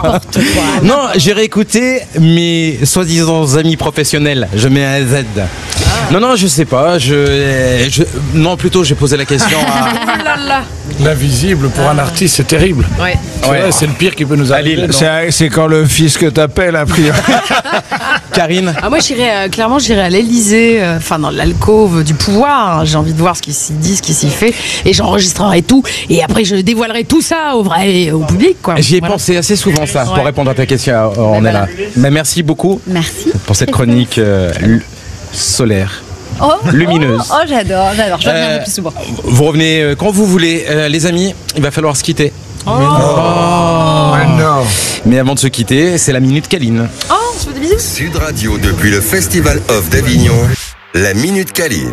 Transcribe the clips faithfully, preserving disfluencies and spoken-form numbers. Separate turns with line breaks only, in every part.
N'importe quoi.
Non, j'ai réécouté mes soi-disant amis professionnels. Je mets un Z. Ah. Non, non, je sais pas. Je, je, non, plutôt, j'ai posé la question à...
L'invisible, pour un artiste, c'est terrible.
Ouais.
C'est,
Ouais.
vrai, c'est le pire qui peut nous arriver.
C'est, c'est quand le fisc t'appelle, a priori.
Karine.
Ah, moi, j'irais, euh, clairement, j'irais à l'Élysée, euh, enfin, dans l'alcôve du pouvoir. Hein. J'ai envie de voir ce qui s'y dit, ce qui s'y fait. Et j'enregistrerai tout. Et après, je dévoilerai tout ça au vrai, au public, quoi.
J'y ai
Voilà.
pensé assez souvent, ça, pour
Ouais.
répondre à ta question, on est là. Mais merci beaucoup
Merci.
pour cette chronique euh, l- solaire.
Oh,
Lumineuse.
Oh, oh, j'adore, j'adore. Je reviendrai
Euh,
plus souvent.
Vous revenez euh, quand vous voulez. Euh, les amis, il va falloir se quitter.
Oh, non.
Mais avant de se quitter, c'est la Minute Caline.
Oh, on se fait des bisous.
Sud Radio depuis le Festival Off d'Avignon, la Minute Caline.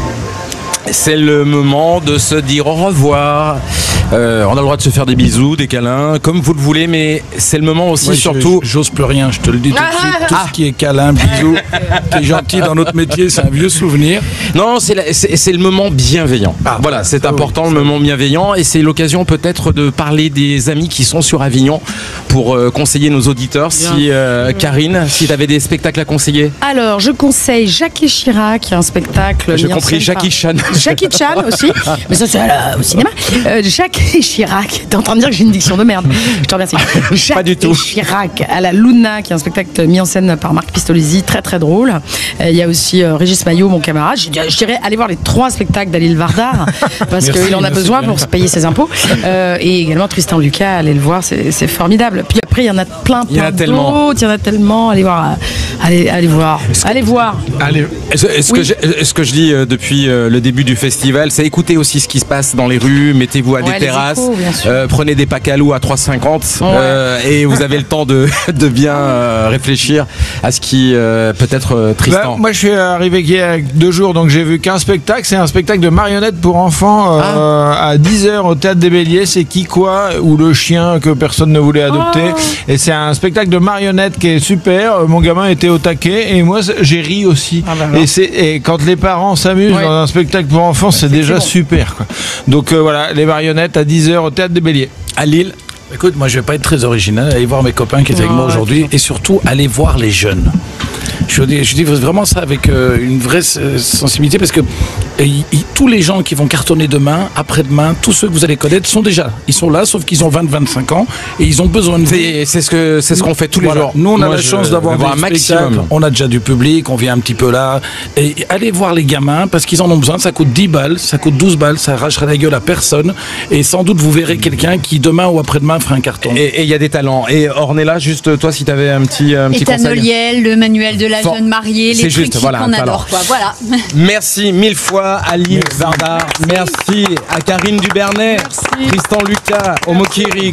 C'est le moment de se dire au revoir. Euh, on a le droit de se faire des bisous, des câlins, comme vous le voulez, mais c'est le moment aussi,
Moi, je-
surtout.
J'ose plus rien, je te le dis tout de suite. Tout ce qui est câlin, bisous, qui est gentil dans notre métier, c'est un vieux souvenir.
Non, c'est, la- c'est, c'est le moment bienveillant.
Ah,
voilà, c'est
oui,
important, le moment bienveillant, et c'est l'occasion peut-être de parler des amis qui sont sur Avignon pour euh, conseiller nos auditeurs. Si euh, Karine, si tu avais des spectacles à conseiller.
Alors, je conseille Jacques et Chirac, un spectacle.
J'ai
mis en
compris,
scène par-
Jackie Chan.
Jackie Chan aussi, mais ça c'est euh, au cinéma. Euh, Jacques et Chirac, t'es en train de dire que j'ai une diction de merde. Je te remercie. Jacques
Pas du tout.
et Chirac à la Luna, qui est un spectacle mis en scène par Marc Pistolesi, très très drôle. Euh, Il y a aussi euh, Régis Maillot, mon camarade. Je, je dirais aller voir les trois spectacles d'Alil Vardar parce
Merci,
qu'il en a
merci
besoin
bien.
pour se payer ses impôts. Euh, et également Tristan Lucas, allez le voir, c'est, c'est formidable. Puis après, il y en a plein, plein
Il y en a tellement.
d'autres. Il y en a tellement. Allez voir, euh, allez, allez voir, allez voir.
Allez,
Est-ce, est-ce
Oui.
que, j'ai- ce que je dis euh, depuis euh, le début du festival, c'est écouter aussi ce qui se passe dans les rues, mettez-vous à
Ouais,
des
les
terrasses,
échos, bien sûr.
euh, prenez des packs à loup à trois cinquante euh, et vous avez le temps de, de bien euh, réfléchir à ce qui euh, peut-être euh, Tristan.
Bah, moi, je suis arrivé il y a deux jours, donc j'ai vu qu'un spectacle. C'est un spectacle de marionnettes pour enfants euh, à dix heures au Théâtre des Béliers. C'est Qui quoi ou le chien que personne ne voulait adopter. Et c'est un spectacle de marionnettes qui est super. Euh, Mon gamin était au taquet et moi, j'ai ri aussi.
Ah bah alors.
et, c'est, et quand les parents s'amusent
Ouais.
dans un spectacle pour enfants, c'est déjà
bon.
super, quoi. Donc euh, voilà, les marionnettes à dix heures au Théâtre des Béliers.
À Lille,
écoute, moi je vais pas être très original, allez voir mes copains qui étaient avec moi
Ouais,
aujourd'hui et surtout allez voir les jeunes. Je dis, je dis vraiment ça avec euh, une vraie euh, sensibilité parce que euh, y- y- tous les gens qui vont cartonner demain, après-demain, tous ceux que vous allez connaître sont déjà, ils sont là, sauf qu'ils ont vingt à vingt-cinq ans et ils ont besoin de vous.
c'est, c'est ce que c'est ce qu'on fait tous les
Voilà.
jours.
Nous, on a
Moi,
la
je
chance
vais
d'avoir
voir
des
un
spectacles.
maximum.
On a déjà du public, on vient un petit peu là. Et allez voir les gamins parce qu'ils en ont besoin. Ça coûte dix balles, ça coûte douze balles, ça arrachera la gueule à personne. Et sans doute, vous verrez quelqu'un qui demain ou après-demain fera un carton.
Et il y a des talents. Et Ornella, juste toi, si tu avais un petit, un petit
Ethan
conseil.
Oliel, le manuel de la
Fort.
jeune mariée,
C'est
les
juste,
trucs
voilà,
qu'on
un talent.
adore, quoi. Voilà.
Merci mille fois à Lille Vardar. Merci à Karine Dubernay, Tristan Lucas, Omokiri.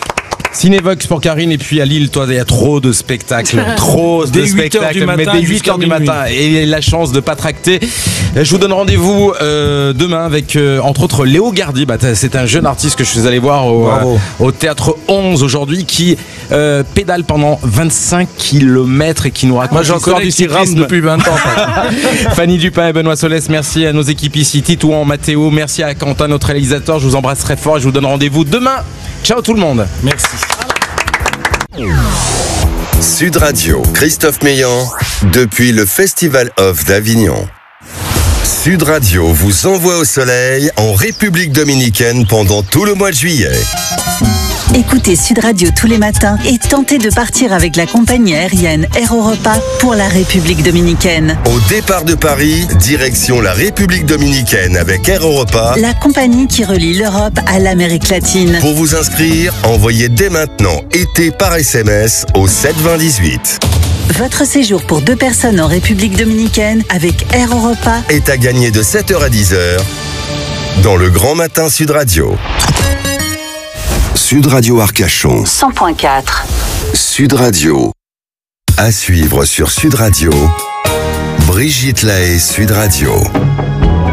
Cinévox pour Karine et puis à Lille, toi, il y a trop de spectacles, trop
Dès
de
huit heures
spectacles,
du matin
mais dès huit
jusqu'à
heures du
minuit.
matin et la chance de pas tracter. Je vous donne rendez-vous euh, demain avec euh, entre autres Léo Gardi. Bah, t'as- c'est un jeune artiste que je suis allé voir au,
Bravo.
euh, au théâtre onze aujourd'hui qui euh, pédale pendant vingt-cinq kilomètres et qui nous raconte
Moi, j'en
l'histoire
connais
du
qui rament
cyclisme.
depuis vingt ans. par exemple.
Fanny Dupin et Benoît Solès, merci à nos équipes ici, Titouan, Mathéo, merci à Quentin, notre réalisateur, je vous embrasse très fort et je vous donne rendez-vous demain. Ciao tout le monde.
Merci.
Sud Radio, Christophe Meillan, depuis le Festival Off d'Avignon. Sud Radio vous envoie au soleil en République Dominicaine pendant tout le mois de juillet.
Écoutez Sud Radio tous les matins et tentez de partir avec la compagnie aérienne Air Europa pour la République Dominicaine.
Au départ de Paris, direction la République Dominicaine avec Air Europa.
La compagnie qui relie l'Europe à l'Amérique latine.
Pour vous inscrire, envoyez dès maintenant été par S M S au sept vingt dix-huit.
Votre séjour pour deux personnes en République Dominicaine avec Air Europa
Est à gagner de sept heures à dix heures dans le Grand Matin Sud Radio. Sud Radio Arcachon.
cent virgule quatre.
Sud Radio. À suivre sur Sud Radio. Brigitte Lahaye, Sud Radio.